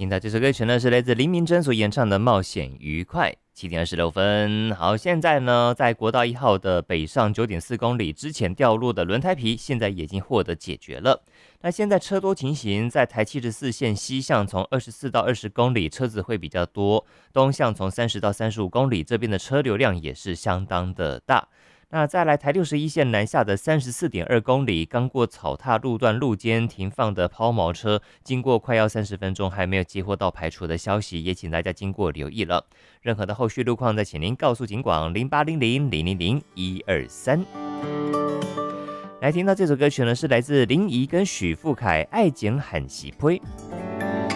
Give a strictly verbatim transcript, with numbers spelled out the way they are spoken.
听到这首歌曲呢，是来自林明珍所演唱的《冒险愉快》。七点二十六分，好，现在呢，在国道一号的北上九点四公里之前掉落的轮胎皮，现在已经获得解决了。那现在车多情形，在台七十四线西向从二十四到二十公里，车子会比较多；东向从三十到三十五公里，这边的车流量也是相当的大。那再来台六十一线南下的三十四点二公里，刚过草踏路段路肩停放的抛锚车，经过快要三十分钟还没有接获到排除的消息，也请大家经过留意了。任何的后续路况，再请您告诉警广零八零零零零零一二三。来听到这首歌曲呢，是来自林怡跟许富凯《爱情很喜配》。